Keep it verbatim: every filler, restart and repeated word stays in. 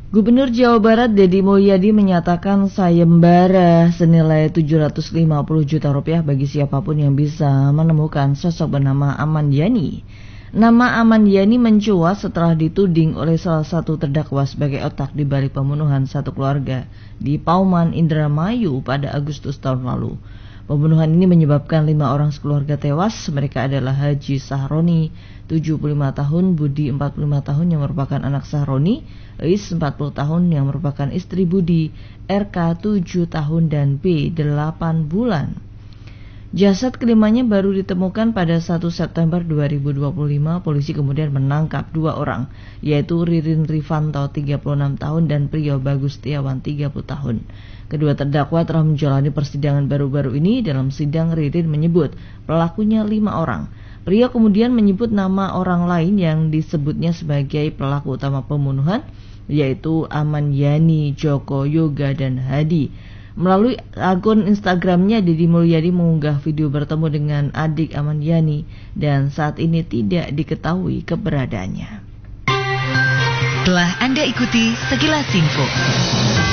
Gubernur Jawa Barat Deddy Mulyadi menyatakan sayembara senilai tujuh ratus lima puluh juta rupiah bagi siapapun yang bisa menemukan sosok bernama Aman Yani. Nama Aman Yani mencuat setelah dituding oleh salah satu terdakwa sebagai otak di balik pembunuhan satu keluarga di Pauman, Indramayu pada Agustus tahun lalu. Pembunuhan ini menyebabkan lima orang sekeluarga tewas. Mereka adalah Haji Sahroni, tujuh puluh lima tahun, Budi, empat puluh lima tahun yang merupakan anak Sahroni, Is, empat puluh tahun yang merupakan istri Budi, R K, tujuh tahun, dan B, delapan bulan. Jasad kelimanya baru ditemukan pada satu September dua ribu dua puluh lima. Polisi kemudian menangkap dua orang, yaitu Ririn Rifanto, tiga puluh enam tahun, dan Priyo Bagus Setiawan, tiga puluh tahun. Kedua terdakwa telah menjalani persidangan baru-baru ini. Dalam sidang, Ririn menyebut pelakunya lima orang. Priyo kemudian menyebut nama orang lain yang disebutnya sebagai pelaku utama pembunuhan, yaitu Aman Yani, Joko, Yoga, dan Hadi. Melalui akun Instagramnya, Deddy Mulyadi mengunggah video bertemu dengan adik Aman Yani dan saat ini tidak diketahui keberadaannya. Telah Anda ikuti Sekilas Info.